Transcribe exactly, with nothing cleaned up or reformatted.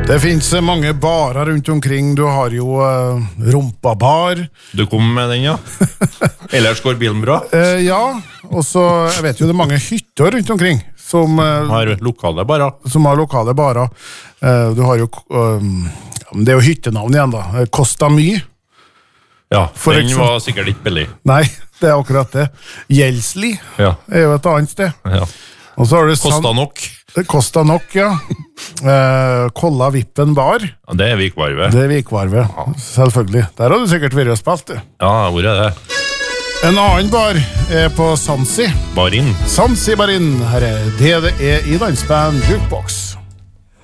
Det finns mange barer rundt omkring. Du har jo uh, rumpabar. Du kom med den, ja. Ellers går bilen bra. Uh, ja, og så, jeg vet jo det er mange hytter rundt omkring som uh, har lokale barer. Som har lokale barer. Uh, du har jo, um, det er jo hyttenavn igjen da. Costa My. Ja, For den eksempel. var sikkert ikke billig. Nei, det er akkurat det. Gjelsli ja. Er jo et annet sted. Ja. Og så har du Kosta nok. Det kosta nok, ja. Eh, Kolla Vippen bar. Ja, det er Vikvarve. Det er Vikvarve, ja. Selvfølgelig. Der har du sikkert vært og spilt, du. Ja, hvor er det? En annen bar er på Sansi. Barin. Sansi Barin. Her er det det er i dansband Jukebox.